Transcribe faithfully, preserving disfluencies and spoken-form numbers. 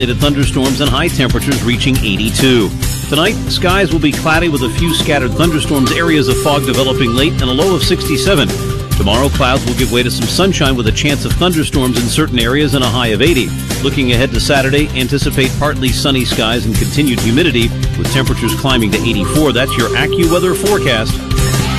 Thunderstorms and high temperatures reaching eighty-two. Tonight, skies will be cloudy with a few scattered thunderstorms, areas of fog developing late, and a low of sixty-seven. Tomorrow, clouds will give way to some sunshine with a chance of thunderstorms in certain areas and a high of eighty. Looking ahead to Saturday, anticipate partly sunny skies and continued humidity with temperatures climbing to eighty-four. That's your AccuWeather forecast.